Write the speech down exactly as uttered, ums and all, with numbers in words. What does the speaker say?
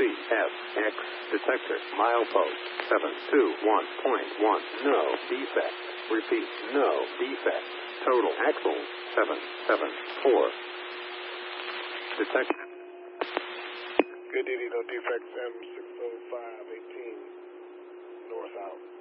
C S X detector milepost seven two one point one. No defect. Repeat, no defect. Total axle seven seven four. Detector. Good duty, no defects. M six oh five eighteen north out.